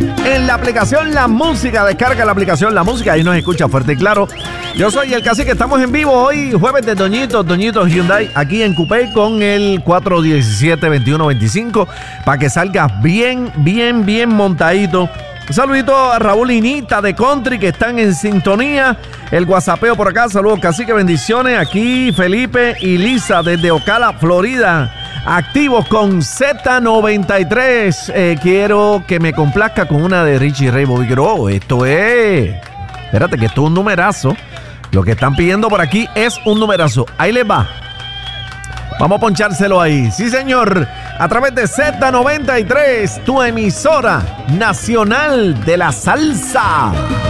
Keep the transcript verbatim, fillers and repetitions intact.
en la aplicación La Música. Descarga la aplicación La Música y nos escucha fuerte y claro. Yo soy el Cacique, estamos en vivo hoy, jueves de Toñito, Toñito Hyundai, aquí en Coupé con el cuatro uno siete, veintiuno veinticinco, para que salgas bien, bien, bien montadito. Un saludito a Raúl y Nita de Country que están en sintonía. El WhatsAppeo por acá, saludos Cacique, bendiciones. Aquí Felipe y Lisa desde Ocala, Florida, activos con Z noventa y tres. Eh, quiero que me complazca con una de Richie Ray Bobby Girl. Esto es... Espérate, que esto es un numerazo. Lo que están pidiendo por aquí es un numerazo. Ahí les va. Vamos a ponchárselo ahí. Sí, señor. A través de Z noventa y tres, tu emisora nacional de la salsa.